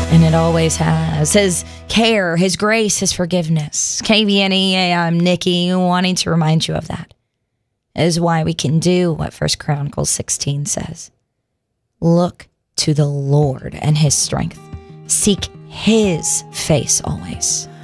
And it always has. His care, His grace, His forgiveness. KVNE, I'm Nikki, wanting to remind you of that. Is why we can do what 1 Chronicles 16 says. Look to the Lord and His strength. Seek His face always.